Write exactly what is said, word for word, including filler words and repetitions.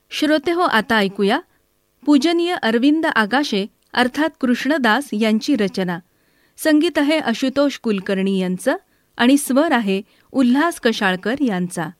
श्रोते हो, आता ऐकूया पूजनीय अरविंद आगाशे अर्थात कृष्णदास यांची रचना. संगीत आहे आशुतोष कुलकर्णी यांचं आणि स्वर आहे उल्हास कशाळकर यांचा.